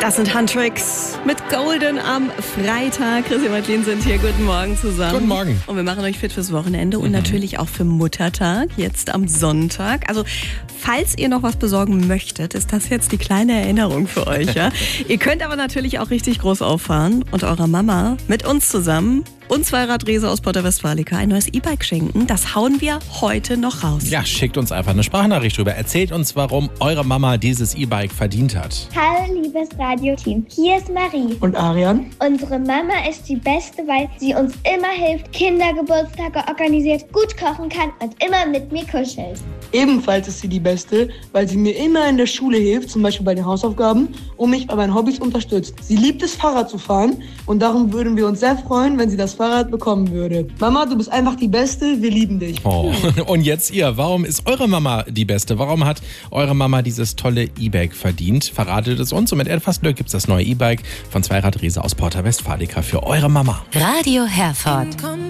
Das sind Handtricks mit Golden am Freitag. Chris und Madeleine sind hier. Guten Morgen zusammen. Guten Morgen. Und wir machen euch fit fürs Wochenende und natürlich auch für Muttertag, jetzt am Sonntag. Also, falls ihr noch was besorgen möchtet, ist das jetzt die kleine Erinnerung für euch. Ja? Ihr könnt aber natürlich auch richtig groß auffahren und eurer Mama mit uns zusammen und Zweiradrese aus Porta Westfalica ein neues E-Bike schenken. Das hauen wir heute noch raus. Ja, schickt uns einfach eine Sprachnachricht drüber. Erzählt uns, warum eure Mama dieses E-Bike verdient hat. Hallo liebes Radioteam, hier ist Marie. Und Arian? Unsere Mama ist die Beste, weil sie uns immer hilft, Kindergeburtstage organisiert, gut kochen kann und immer mit mir kuschelt. Ebenfalls ist sie die Beste, weil sie mir immer in der Schule hilft, zum Beispiel bei den Hausaufgaben, und mich bei meinen Hobbys unterstützt. Sie liebt es, Fahrrad zu fahren, und darum würden wir uns sehr freuen, wenn sie das Fahrrad bekommen würde. Mama, du bist einfach die Beste, wir lieben dich. Oh. Und jetzt ihr, warum ist eure Mama die Beste? Warum hat eure Mama dieses tolle E-Bike verdient? Verratet es uns und mit etwas Glück gibt es das neue E-Bike von Zweiradrese aus Porta Westfalica für eure Mama. Radio Herford.